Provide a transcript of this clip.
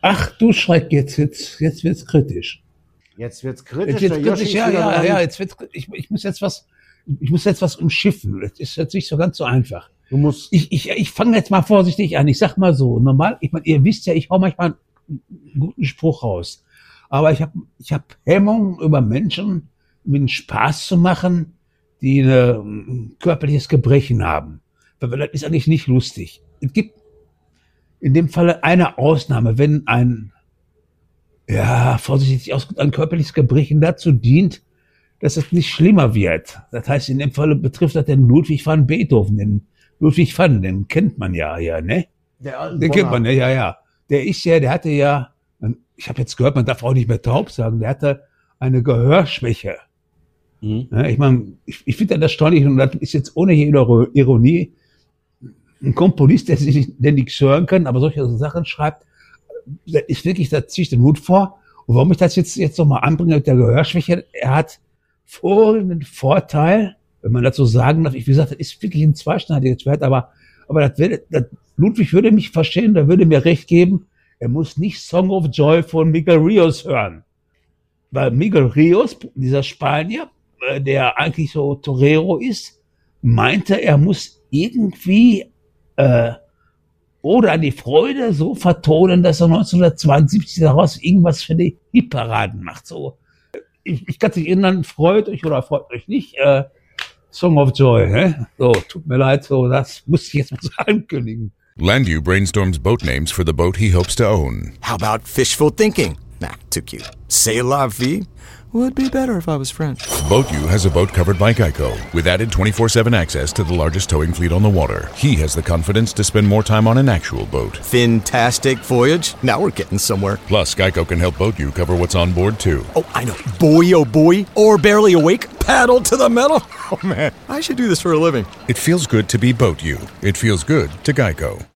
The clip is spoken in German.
Ach du Schreck, jetzt wird's kritisch. Jetzt wird's kritisch. Jetzt wird's kritisch, ja, ich muss jetzt was umschiffen. Das ist jetzt nicht so ganz so einfach. Ich fange jetzt mal vorsichtig an. Ich sag mal so, normal, ich meine, ihr wisst ja, ich hau manchmal einen guten Spruch raus. Aber ich hab Hemmung, über Menschen mit einem Spaß zu machen, die ein körperliches Gebrechen haben. Weil das ist eigentlich nicht lustig. Es gibt in dem Falle eine Ausnahme, wenn vorsichtig ausgedrückt, ein körperliches Gebrechen dazu dient, dass es nicht schlimmer wird. Das heißt, in dem Falle betrifft das den Ludwig van Beethoven, den kennt man ja, ne? Den kennt man, ja. Der hatte ja, ich habe jetzt gehört, man darf auch nicht mehr taub sagen, der hatte eine Gehörschwäche. Mhm. Ja, ich meine, ich finde das erstaunlich, und das ist jetzt ohne jede Ironie, ein Komponist, der nichts hören kann, aber solche Sachen schreibt, das ist wirklich, da ziehe ich den Hut vor. Und warum ich das jetzt nochmal anbringe mit der Gehörschwäche, er hat folgenden Vorteil, wenn man das so sagen darf, wie gesagt, das ist wirklich ein zweischneidiges Schwert, aber Ludwig würde mich verstehen, der würde mir recht geben, er muss nicht Song of Joy von Miguel Rios hören. Weil Miguel Rios, dieser Spanier, der eigentlich so Torero ist, meinte, er muss irgendwie Ode an die Freude so vertonen, dass er 1972 daraus irgendwas für die Hitparaden macht. So, ich kann sich erinnern, freut euch oder freut euch nicht, Song of Joy, hä? So, tut mir leid, so, das muss ich jetzt mal so ankündigen. Landu brainstorms boat names for the boat he hopes to own. How about Fishful Thinking? Nah, too cute. C'est la vie? Would be better if I was French. BoatU has a boat covered by Geico, with added 24/7 access to the largest towing fleet on the water. He has the confidence to spend more time on an actual boat. Fantastic voyage. Now we're getting somewhere. Plus, Geico can help BoatU cover what's on board, too. Oh, I know. Boy, oh boy. Or barely awake. Paddle to the metal. Oh, man. I should do this for a living. It feels good to be BoatU. It feels good to Geico.